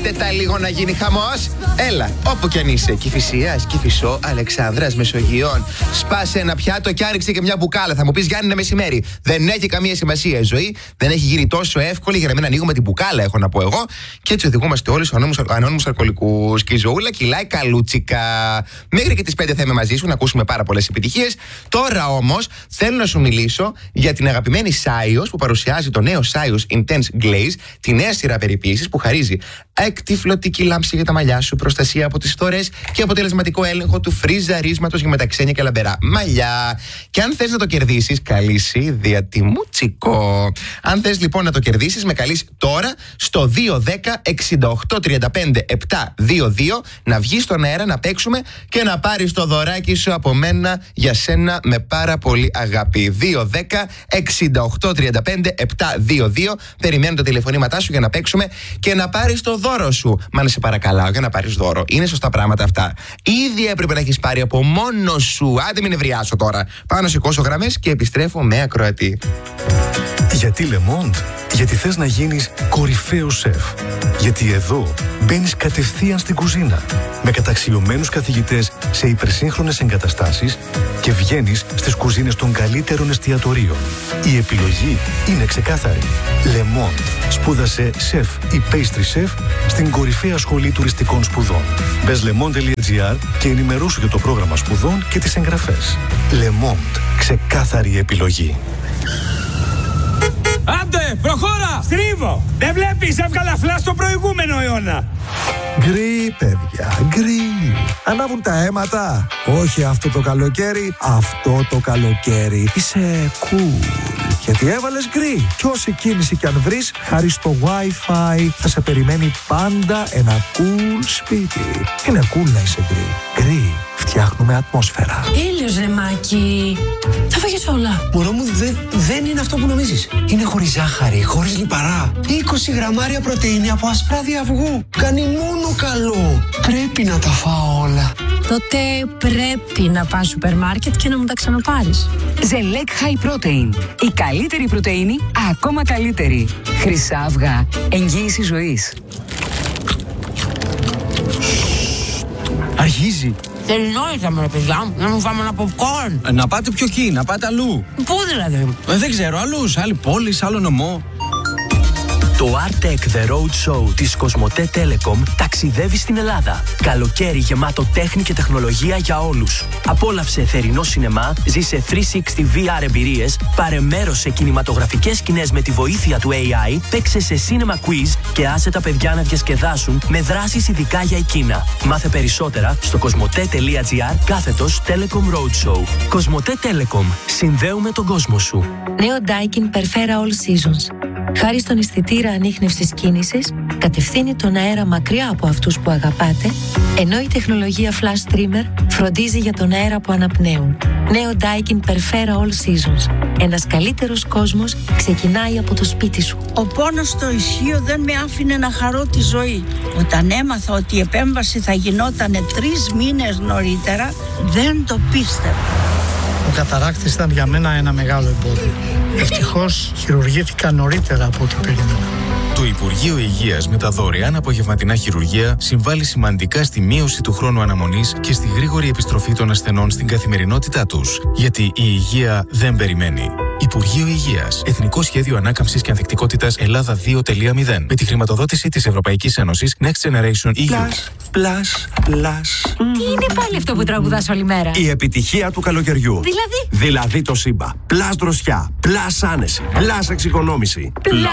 Άντε τα λίγο να γίνει χαμός. Έλα, όπου κι αν είσαι, Κηφισίας, Κηφισό, Αλεξάνδρας, Μεσογειών, σπάσε ένα πιάτο και άνοιξε και μια μπουκάλα. Θα μου πεις, Γιάννη, είναι μεσημέρι. Δεν έχει καμία σημασία η ζωή. Δεν έχει γίνει τόσο εύκολη για να μην ανοίγουμε την μπουκάλα, έχω να πω εγώ. Και έτσι οδηγούμαστε όλοι στους ανώνυμους αλκοολικούς. Και η ζωούλα κυλάει καλούτσικα. Μέχρι και τις 5 θα είμαι μαζί σου να ακούσουμε πάρα πολλές επιτυχίες. Τώρα όμως θέλω να σου μιλήσω για την αγαπημένη Σάιος που παρουσιάζει το νέο Σάιος Intense Glaze, τη νέα σειρά περιποίησης που χαρίζει εκτυφλωτική λάμψη για τα μαλλιά σου, προστασία από τις φθορές και αποτελεσματικό έλεγχο του φριζαρίσματος για μεταξένια και λαμπερά μαλλιά. Και αν θες να το κερδίσεις, καλήσει διατιμούτσικο. Αν θες λοιπόν να το κερδίσεις, με καλείς τώρα στο 210-68-35-722 να βγεις στον αέρα, να παίξουμε και να πάρεις το δωράκι σου από μένα για σένα με πάρα πολύ αγάπη. 210-68-35-722. Περιμένω τα τηλεφωνήματά σου για να παίξουμε και να πάρεις το δώρο σου. Μα να σε παρακαλάω για να πάρεις δώρο. Είναι σωστά πράγματα αυτά. Ήδη έπρεπε να έχεις πάρει από μόνος σου. Άντε μην ευριάσω τώρα. Πάω να σηκώσω γραμμές και επιστρέφω με ακροατή. Γιατί Le Monde? Γιατί θες να γίνεις κορυφαίος σεφ. Γιατί εδώ μπαίνεις κατευθείαν στην κουζίνα με καταξιωμένους καθηγητές σε υπερσύγχρονες εγκαταστάσεις και βγαίνεις στις κουζίνες των καλύτερων εστιατορίων. Η επιλογή είναι ξεκάθαρη. Le Monde. Σπούδασε σεφ ή pastry chef στην κορυφαία σχολή τουριστικών σπουδών. Μπες lemond.gr και ενημερώσου για το πρόγραμμα σπουδών και τις εγγραφές. Le Monde. Ξεκάθαρη επιλογή. Άντε, προχώρα! Στρίβω! Δεν βλέπεις, έβγαλα φλάς στο προηγούμενο αιώνα. Γκρι, παιδιά, γκρι. Ανάβουν τα αίματα. Όχι αυτό το καλοκαίρι, αυτό το καλοκαίρι. Είσαι cool. Γιατί έβαλες γκρι. Κι όση κίνηση κι αν βρεις, χάρη στο Wi-Fi θα σε περιμένει πάντα ένα cool σπίτι. Είναι cool να είσαι γκρι. Γκρι. Φτιάχνουμε ατμόσφαιρα. Έλεος ρε Μάκη. Θα φάγες όλα. Μωρό μου, δεν είναι αυτό που νομίζεις. Είναι χωρίς ζάχαρη, χωρίς λιπαρά. 20 γραμμάρια πρωτεΐνη από ασπράδι αυγού. Κάνει μόνο καλό. Πρέπει να τα φάω όλα. Τότε πρέπει να πας σούπερ μάρκετ και να μου τα ξαναπάρεις. Ζελέκ High Protein. Η καλύτερη πρωτεΐνη, ακόμα καλύτερη. Χρυσά αυγά. Εγγύηση ζωής. Αρχίζει. Τελειώσαμε ρε παιδιά, να μου φάμε ένα popcorn. Να πάτε πιο εκεί, να πάτε αλλού. Πού δηλαδή? Δεν ξέρω, αλλού, άλλη πόλη, άλλο νομό. Το Artec The Road Show της Κοσμοτέ Telecom ταξιδεύει στην Ελλάδα. Καλοκαίρι γεμάτο τέχνη και τεχνολογία για όλους. Απόλαυσε θερινό σινεμά, ζήσε 360 VR εμπειρίες, πάρε μέρος σε κινηματογραφικές σκηνές με τη βοήθεια του AI, παίξε σε cinema quiz και άσε τα παιδιά να διασκεδάσουν με δράσεις ειδικά για εκείνα. Μάθε περισσότερα στο κοσμοτέ.gr/Telecom Roadshow. Κοσμοτέ Telecom. Συνδέουμε τον κόσμο σου. Νέο Daikin Perfera All Seasons. Χάρη στον αισθητήρα ανίχνευσης κίνησης, κατευθύνει τον αέρα μακριά από αυτούς που αγαπάτε, ενώ η τεχνολογία Flash Streamer φροντίζει για τον αέρα που αναπνέουν. Νέο Daikin Perfera All Seasons. Ένας καλύτερος κόσμος ξεκινάει από το σπίτι σου. Ο πόνος στο ισχύο δεν με άφηνε να χαρώ τη ζωή. Όταν έμαθα ότι η επέμβαση θα γινότανε 3 μήνες νωρίτερα, δεν το πίστευα. Ο καταράκτης ήταν για μένα ένα μεγάλο εμπόδιο. Ευτυχώς χειρουργήθηκα νωρίτερα από ό,τι περίμενα. Το Υπουργείο Υγείας με τα δωρεάν απογευματινά χειρουργία συμβάλλει σημαντικά στη μείωση του χρόνου αναμονής και στη γρήγορη επιστροφή των ασθενών στην καθημερινότητά τους. Γιατί η υγεία δεν περιμένει. Υπουργείο Υγείας. Εθνικό Σχέδιο Ανάκαμψης και Ανθεκτικότητας Ελλάδα 2.0. Με τη χρηματοδότηση της Ευρωπαϊκής Ένωσης Next Generation EU. Plus. Τι είναι πάλι αυτό που τραγουδάς όλη μέρα? Η επιτυχία του καλοκαιριού. Δηλαδή το Σύμπα. Plus δροσιά. Plus άνεση. Plus εξοικονόμηση.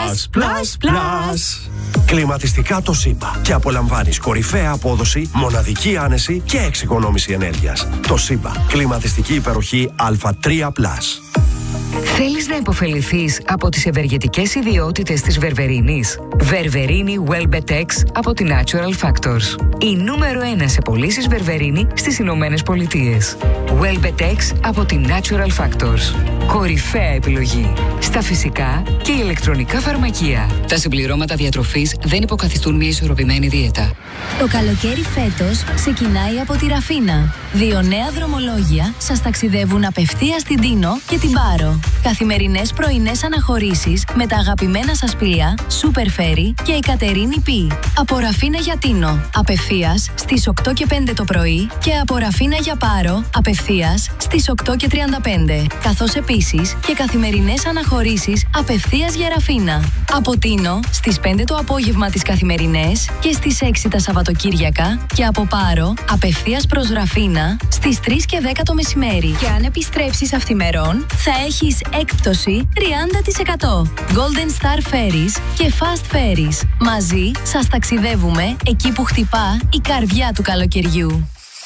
Plus. Κλιματιστικά το Σύμπα. Και απολαμβάνεις κορυφαία απόδοση, μοναδική άνεση και εξοικονόμηση ενέργειας. Το Σύμπα. Κλιματιστική υπεροχή Α3+. Θέλεις να υποφεληθείς από τις ευεργετικές ιδιότητες της βερβερίνης? Βερβερίνη Welbetex από τη Natural Factors. Η νούμερο 1 σε πωλήσεις βερβερίνη στις Ηνωμένες Πολιτείες. Welbetex από τη Natural Factors. Κορυφαία επιλογή στα φυσικά και ηλεκτρονικά φαρμακεία. Τα συμπληρώματα διατροφής δεν υποκαθιστούν μια ισορροπημένη δίαιτα. Το καλοκαίρι φέτος ξεκινάει από τη Ραφίνα. 2 νέα δρομολόγια σας ταξιδεύουν απευθείας στην Τίνο και την Πάρο. Καθημερινές πρωινές αναχωρήσεις με τα αγαπημένα σας πλοία Super Ferry και η Κατερίνη Π. Από Ραφίνα για Τίνο, απευθείας στις 8 και 5 το πρωί και από Ραφίνα για Πάρο, απευθείας στις 8 και 35. Καθώς επίσης και καθημερινές αναχωρήσεις απευθείας για Ραφίνα. Από Τίνο στις 5 το απόγευμα τις καθημερινές και στις 6 τα Σαββατοκύριακα και από Πάρο απευθείας προς Ραφίνα στις 3 και 10 το μεσημέρι. Και αν επιστρέψεις αυθημερών θα έχεις έκπτωση 30%. Golden Star Ferries και Fast Ferries. Μαζί σας ταξιδεύουμε εκεί που χτυπά η καρδιά του καλοκαιριού.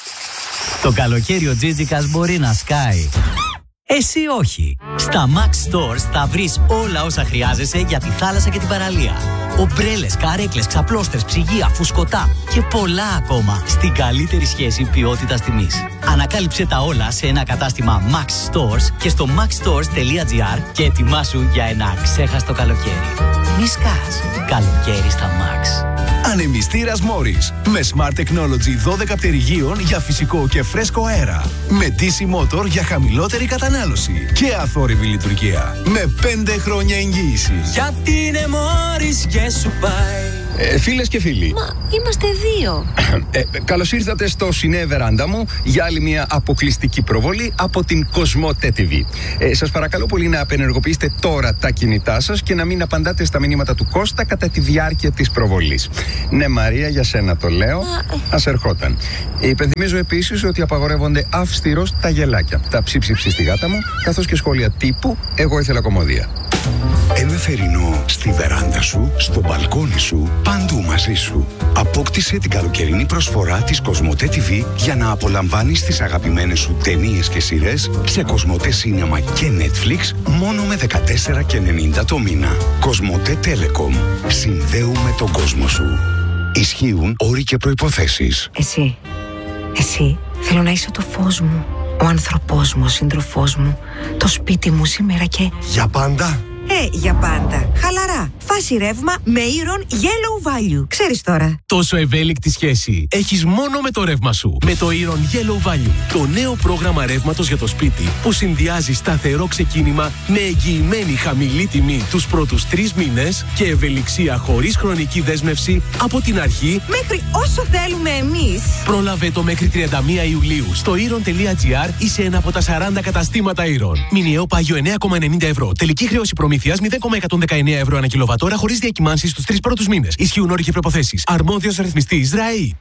Το καλοκαίρι ο Τζίτζικας μπορεί να σκάει. Εσύ όχι. Στα Max Stores θα βρεις όλα όσα χρειάζεσαι για τη θάλασσα και την παραλία. Ομπρέλες, καρέκλες, ξαπλώστρες, ψυγεία, φουσκωτά και πολλά ακόμα στην καλύτερη σχέση ποιότητας-τιμής. Ανακάλυψε τα όλα σε ένα κατάστημα Max Stores και στο maxstores.gr και ετοιμάσου για ένα ξέχαστο καλοκαίρι. Μη σκάς. Καλοκαίρι στα Max. Ανεμιστήρας Morris με Smart Technology 12 πτερυγίων για φυσικό και φρέσκο αέρα. Με DC Motor για χαμηλότερη κατανάλωση και αθόρυβη λειτουργία. Με 5 χρόνια εγγύηση. Γιατί είναι Morris και σου πάει. Φίλες και φίλοι. Μα είμαστε 2. Καλώς ήρθατε στο Σινέ Βεράντα μου για άλλη μια αποκλειστική προβολή από την Κοσμοτέ TV. Σας παρακαλώ πολύ να απενεργοποιήσετε τώρα τα κινητά σας και να μην απαντάτε στα μηνύματα του Κώστα κατά τη διάρκεια της προβολής. Ναι, Μαρία, για σένα το λέω. Ας ερχόταν. Υπενθυμίζω επίσης ότι απαγορεύονται αυστηρώς τα γελάκια, τα ψίψιψη στη γάτα μου, καθώς και σχόλια τύπου «Εγώ ήθελα κομμωδία». Ένα θερινό στη βεράντα σου, στο μπαλκόνι σου, παντού μαζί σου. Απόκτησε την καλοκαιρινή προσφορά της Κοσμοτέ TV για να απολαμβάνεις τις αγαπημένες σου ταινίες και σειρές σε Κοσμοτέ Cinema και Netflix μόνο με 14,90 το μήνα. Κοσμοτέ Telecom. Συνδέουμε τον κόσμο σου. Ισχύουν όροι και προϋποθέσεις. Εσύ θέλω να είσαι το φως μου, ο άνθρωπός μου, ο σύντροφός μου, το σπίτι μου σήμερα και... Για πάντα. Για πάντα. Χαλαρά. Φάση ρεύμα με Iron Yellow Value. Ξέρεις τώρα. Τόσο ευέλικτη σχέση έχεις μόνο με το ρεύμα σου. Με το Iron Yellow Value. Το νέο πρόγραμμα ρεύματος για το σπίτι που συνδυάζει σταθερό ξεκίνημα με εγγυημένη χαμηλή τιμή τους πρώτους 3 μήνες και ευελιξία χωρίς χρονική δέσμευση από την αρχή μέχρι όσο θέλουμε εμείς. Πρόλαβε το μέχρι 31 Ιουλίου στο iron.gr ή σε ένα από τα 40 καταστήματα Iron. Μηνιαίο πάγιο 9,90 ευρώ. Τελική χρέωση προμήθειας 0,119 ευρώ ανά κιλοβατόρα χωρίς διακυμάνσεις στους 3 πρώτους μήνες. Ισχύουν όροι και προϋποθέσεις. Αρμόδιος ρυθμιστής ΡΑΗ.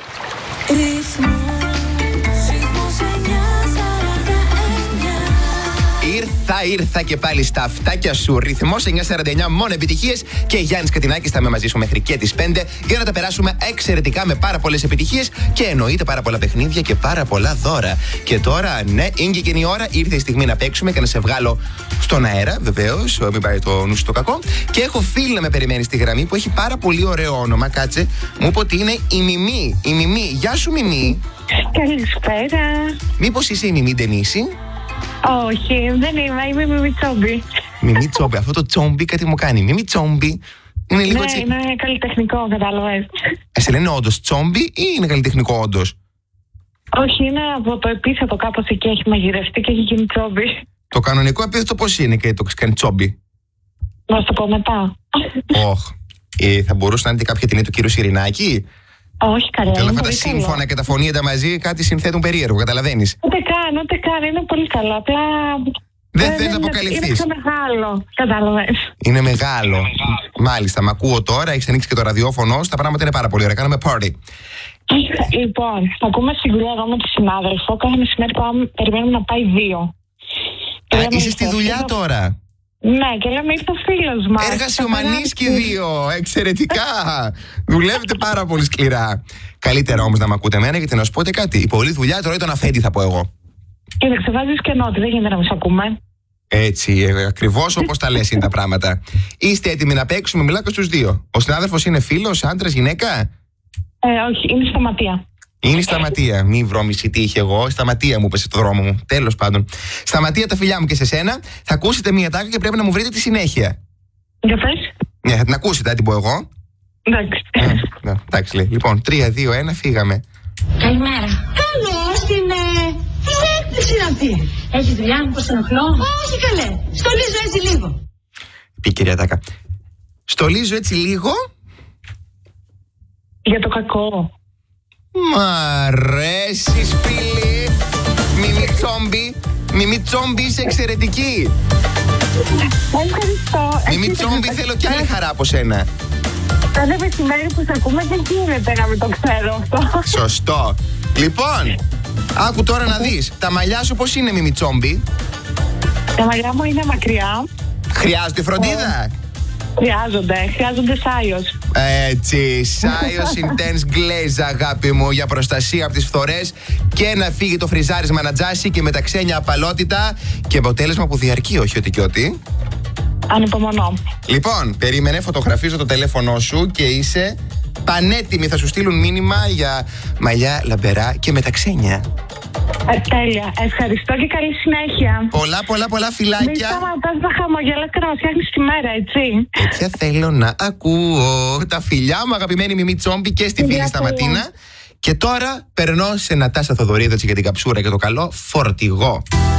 Ήρθα και πάλι στα αυτάκια σου. Ρυθμός 949, μόνο επιτυχίες. Και Γιάννης Κατινάκης θα είμαι μαζί σου μέχρι και τις 5 για να τα περάσουμε εξαιρετικά με πάρα πολλές επιτυχίες και εννοείται πάρα πολλά παιχνίδια και πάρα πολλά δώρα. Και τώρα, ναι, είναι και η ώρα. Ήρθε η στιγμή να παίξουμε και να σε βγάλω στον αέρα, βεβαίως. Μην πάει το νου στο κακό. Και έχω φίλη να με περιμένει στη γραμμή που έχει πάρα πολύ ωραίο όνομα. Κάτσε, μου είπε ότι είναι η Μιμή. Η Μιμή, γεια σου Μιμή. Καλησπέρα. Μήπως είσαι η Μιμή Ντενίση? Όχι, δεν είμαι η Μιμή Τσόμπι. Μιμή Τσόμπι, αυτό το τσόμπι κάτι μου κάνει. Μιμή Τσόμπι. Είναι λίγο έτσι. Ναι, είναι καλλιτεχνικό, κατάλαβες. Σε λένε όντως τσόμπι ή είναι καλλιτεχνικό όντως? Όχι, είναι από το επίθετο κάπως εκεί, έχει μαγειρευτεί και έχει γίνει τσόμπι. Το κανονικό επίθετο πώς είναι και το κάνει τσόμπι? Να σου το πω μετά. Θα μπορούσε να είναι και κάποια ταινία του κύριου Σιρινάκη? Όχι, καλά. Και όλα αυτά τα σύμφωνα και τα φωνήεντα μαζί κάτι συνθέτουν περίεργο, καταλαβαίνεις. Ούτε καν, είναι πολύ καλά. Απλά. Δεν θες να αποκαλυφθείς. Είναι μεγάλο, κατάλαβες. Είναι μεγάλο. Μάλιστα, μ' ακούω τώρα, έχεις ανοίξει και το ραδιόφωνο, τα πράγματα είναι πάρα πολύ ωραία. Κάνουμε party. Λοιπόν, ακούμε συγκρούω εδώ με τη συνάδελφο. Κάθε μεσημέρι περιμένουμε να πάει 2. Είσαι στη δουλειά τώρα? Ναι, και λέμε ήρθε ο φίλος μας. Εργασιομανείς και 2. Εξαιρετικά. Δουλεύετε πάρα πολύ σκληρά. Καλύτερα όμως να μ' ακούτε εμένα, γιατί να σου πω κάτι. Η πολλή δουλειά τρώει τον αφέντη, θα πω εγώ. Κοίταξε, βάζεις κενό, δεν γίνεται να μην σε ακούμε. Έτσι, ακριβώς όπως τα λες είναι τα πράγματα. Είστε έτοιμοι να παίξουμε? Μιλάω και στους 2. Ο συνάδελφος είναι φίλος, άντρας, γυναίκα? Όχι, είναι Σταματία. Είναι η Σταματία. Μη βρώμηση τι είχε εγώ. Σταματία μου πέσε στο δρόμο μου. Τέλος πάντων. Σταματία, τα φιλιά μου και σε σένα. Θα ακούσετε μία τάκα και πρέπει να μου βρείτε τη συνέχεια. Για πες. Ναι, θα την ακούσετε, θα την πω εγώ. Εντάξει. Εντάξει, λέει. Λοιπόν, 3, 2, 1, φύγαμε. Καλημέρα. Καλώς είναι. ερώτηση είναι αυτή? Έχεις δουλειά, μήπως ενοχλώ? Όχι καλέ, στολίζω έτσι λίγο. Πει η κυρία Τάκα. Στολίζω έτσι λίγο. Για το κακό. Μ' αρέσεις, φίλη. Μιμή Τσόμπι, είσαι εξαιρετική. Ευχαριστώ. Μιμή Τσόμπι, θέλω κι άλλη χαρά από σένα. Κάθε μεσημέρι που σε ακούμε δεν γίνεται να μην το ξέρω αυτό. Σωστό. Λοιπόν, άκου τώρα να δεις. Τα μαλλιά σου πώς είναι, Μιμή Τσόμπι? Τα μαλλιά μου είναι μακριά. Χρειάζεται φροντίδα? Χρειάζονται σάιος. Έτσι, σάιος Intense Glaze, αγάπη μου, για προστασία από τις φθορές και να φύγει το φριζάρισμα να τζάσει και με τα ξένια απαλότητα και αποτέλεσμα που διαρκεί, όχι ότι και ότι. Ανυπομονώ. Λοιπόν, περίμενε, φωτογραφίζω το τηλέφωνό σου και είσαι πανέτοιμη. Θα σου στείλουν μήνυμα για μαλλιά λαμπερά και με τα ξένια. Τέλεια. Ευχαριστώ και καλή συνέχεια. Πολλά φιλάκια. Μην σταματάς να χαμογελάς και να μας φτιάχνεις τη μέρα, έτσι. Τέτοια θέλω να ακούω. Τα φιλιά μου, αγαπημένη Μιμή Τσόμπι, και στη φίλη Σταματίνα. Και τώρα περνώ σε Νατάσα Θοδωρίδου για την καψούρα και το καλό φορτηγό.